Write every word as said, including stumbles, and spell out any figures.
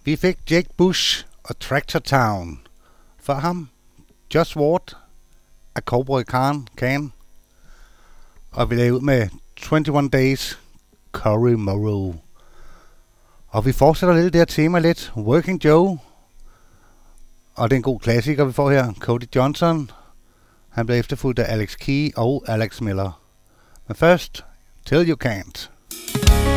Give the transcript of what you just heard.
Vi fik Jake Bush og Tractor Town. For ham, Josh Ward af Cowboy Khan, Can. Og vi lavede ud med enogtyve Days, Cory Morrow. Og vi fortsætter lidt det her tema lidt. Working Joe. Og det er en god klassiker, vi får her. Cody Johnson. Han blev efterfulgt af Alex Key og Alex Miller. Men først, Till You Can't.